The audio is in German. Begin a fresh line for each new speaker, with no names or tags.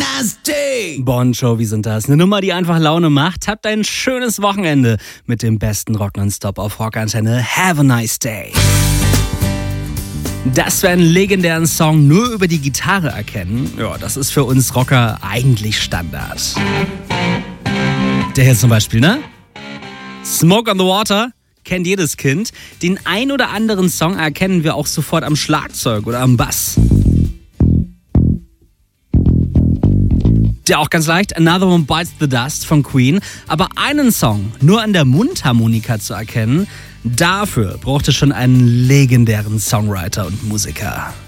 nice day.
Bon Jovi sind das. Eine Nummer, die einfach Laune macht. Habt ein schönes Wochenende mit dem besten Rock nonstop auf Rockantenne. Have a nice day. Dass wir einen legendären Song nur über die Gitarre erkennen, ja, das ist für uns Rocker eigentlich Standard. Der hier zum Beispiel, ne? Smoke on the Water kennt jedes Kind. Den ein oder anderen Song erkennen wir auch sofort am Schlagzeug oder am Bass. Der auch ganz leicht, Another One Bites the Dust von Queen. Aber einen Song nur an der Mundharmonika zu erkennen, dafür braucht es schon einen legendären Songwriter und Musiker.